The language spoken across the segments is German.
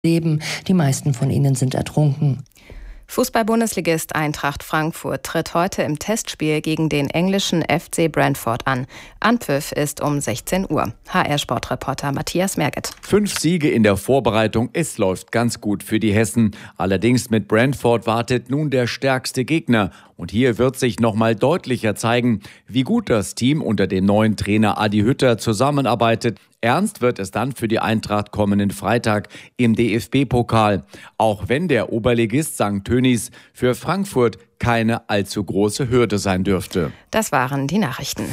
leben. Die meisten von ihnen sind ertrunken. Fußball-Bundesligist Eintracht Frankfurt tritt heute im Testspiel gegen den englischen FC Brentford an. Anpfiff ist um 16 Uhr. HR-Sportreporter Matthias Merget. 5 Siege in der Vorbereitung, es läuft ganz gut für die Hessen. Allerdings mit Brentford wartet nun der stärkste Gegner. Und hier wird sich nochmal deutlicher zeigen, wie gut das Team unter dem neuen Trainer Adi Hütter zusammenarbeitet. Ernst wird es dann für die Eintracht kommenden Freitag im DFB-Pokal. Auch wenn der Oberligist St. Tönnies für Frankfurt keine allzu große Hürde sein dürfte. Das waren die Nachrichten.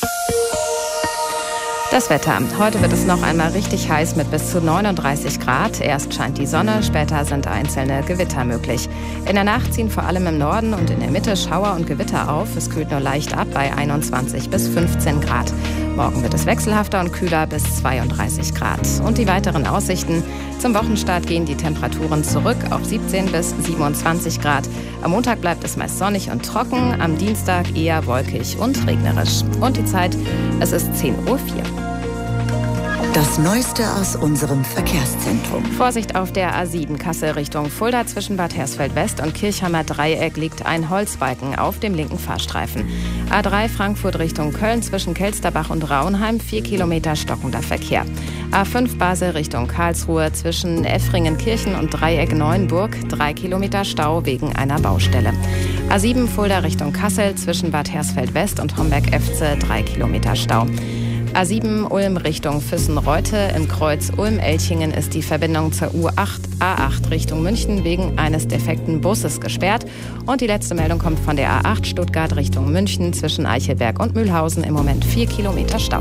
Das Wetter. Heute wird es noch einmal richtig heiß mit bis zu 39 Grad. Erst scheint die Sonne, später sind einzelne Gewitter möglich. In der Nacht ziehen vor allem im Norden und in der Mitte Schauer und Gewitter auf. Es kühlt nur leicht ab bei 21 bis 15 Grad. Morgen wird es wechselhafter und kühler bis 32 Grad. Und die weiteren Aussichten. Zum Wochenstart gehen die Temperaturen zurück auf 17 bis 27 Grad. Am Montag bleibt es meist sonnig und trocken, am Dienstag eher wolkig und regnerisch. Und die Zeit, es ist 10:04 Uhr. Das Neueste aus unserem Verkehrszentrum. Vorsicht auf der A7 Kassel Richtung Fulda. Zwischen Bad Hersfeld-West und Kirchheimer Dreieck liegt ein Holzbalken auf dem linken Fahrstreifen. A3 Frankfurt Richtung Köln zwischen Kelsterbach und Raunheim 4 Kilometer stockender Verkehr. A5 Basel Richtung Karlsruhe zwischen Effringen-Kirchen und Dreieck Neuenburg 3 Kilometer Stau wegen einer Baustelle. A7 Fulda Richtung Kassel zwischen Bad Hersfeld-West und Homberg-Efze 3 Kilometer Stau. A7 Ulm Richtung Füssen-Reute. Im Kreuz Ulm-Elchingen ist die Verbindung zur A8 Richtung München wegen eines defekten Busses gesperrt. Und die letzte Meldung kommt von der A8 Stuttgart Richtung München zwischen Eichelberg und Mühlhausen. Im Moment 4 Kilometer Stau.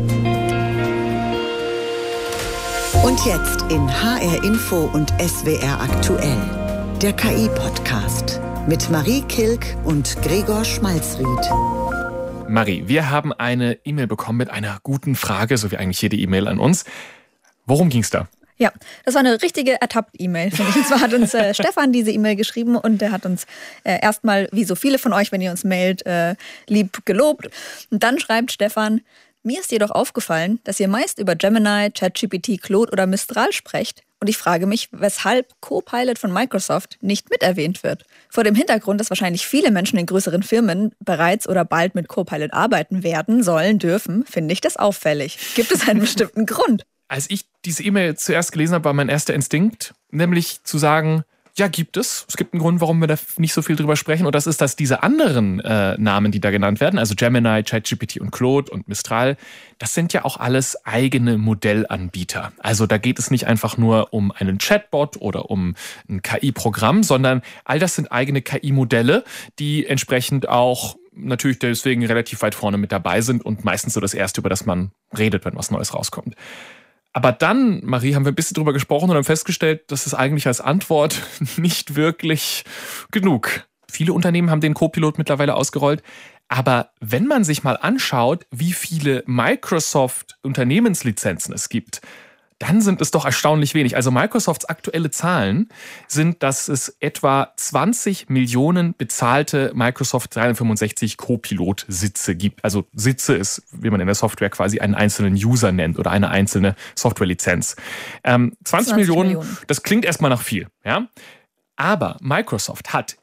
Und jetzt in HR Info und SWR aktuell. Der KI-Podcast mit Marie Kilk und Gregor Schmalzried. Marie, wir haben eine E-Mail bekommen mit einer guten Frage, so wie eigentlich jede E-Mail an uns. Worum ging's da? Ja, das war eine richtige Ertappt-E-Mail, finde ich. Und zwar hat uns Stefan diese E-Mail geschrieben und der hat uns erstmal, wie so viele von euch, wenn ihr uns mailt, lieb gelobt. Und dann schreibt Stefan: Mir ist jedoch aufgefallen, dass ihr meist über Gemini, ChatGPT, Claude oder Mistral sprecht. Und ich frage mich, weshalb Copilot von Microsoft nicht mit erwähnt wird. Vor dem Hintergrund, dass wahrscheinlich viele Menschen in größeren Firmen bereits oder bald mit Copilot arbeiten werden, sollen, dürfen, finde ich das auffällig. Gibt es einen bestimmten Grund? Als ich diese E-Mail zuerst gelesen habe, war mein erster Instinkt, nämlich zu sagen, ja, gibt es. Es gibt einen Grund, warum wir da nicht so viel drüber sprechen. Und das ist, dass diese anderen Namen, die da genannt werden, also Gemini, ChatGPT und Claude und Mistral, das sind ja auch alles eigene Modellanbieter. Also da geht es nicht einfach nur um einen Chatbot oder um ein KI-Programm, sondern all das sind eigene KI-Modelle, die entsprechend auch natürlich deswegen relativ weit vorne mit dabei sind und meistens so das Erste, über das man redet, wenn was Neues rauskommt. Aber dann, Marie, haben wir ein bisschen drüber gesprochen und haben festgestellt, dass es eigentlich als Antwort nicht wirklich genug. Viele Unternehmen haben den Copilot mittlerweile ausgerollt. Aber wenn man sich mal anschaut, wie viele Microsoft-Unternehmenslizenzen es gibt, dann sind es doch erstaunlich wenig. Also Microsofts aktuelle Zahlen sind, dass es etwa 20 Millionen bezahlte Microsoft 365 Copilot-Sitze gibt. Also Sitze ist, wie man in der Software quasi einen einzelnen User nennt oder eine einzelne Softwarelizenz. 20 Millionen, das klingt erstmal nach viel, ja? Aber Microsoft hat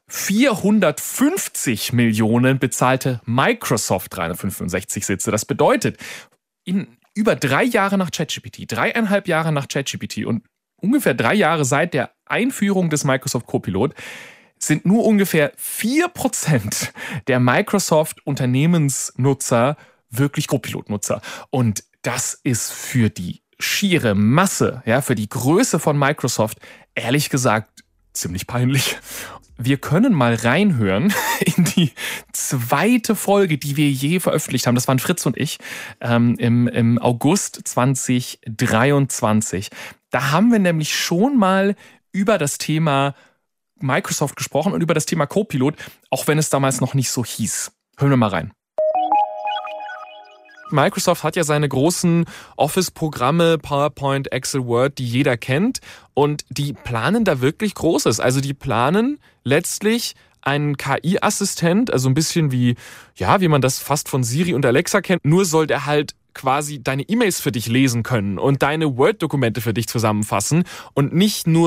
450 Millionen bezahlte Microsoft 365 Sitze. Das bedeutet, in über 3 Jahre nach ChatGPT, 3,5 Jahre nach ChatGPT und ungefähr 3 Jahre seit der Einführung des Microsoft Copilot sind nur ungefähr 4% der Microsoft-Unternehmensnutzer wirklich Copilot-Nutzer. Und das ist für die schiere Masse, ja, für die Größe von Microsoft, ehrlich gesagt, ziemlich peinlich. Wir können mal reinhören in die 2. Folge, die wir je veröffentlicht haben. Das waren Fritz und ich im August 2023. Da haben wir nämlich schon mal über das Thema Microsoft gesprochen und über das Thema Copilot, auch wenn es damals noch nicht so hieß. Hören wir mal rein. Microsoft hat ja seine großen Office-Programme, PowerPoint, Excel, Word, die jeder kennt. Und die planen da wirklich Großes. Also die planen letztlich einen KI-Assistent, also ein bisschen wie man das fast von Siri und Alexa kennt. Nur soll der halt quasi deine E-Mails für dich lesen können und deine Word-Dokumente für dich zusammenfassen und nicht nur